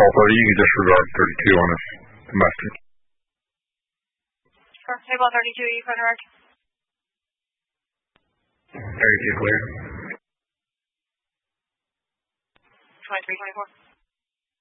call 30, you can disregard 32 on this domestic. Sure. Table 32, you can direct. 32 clear. 23, 24.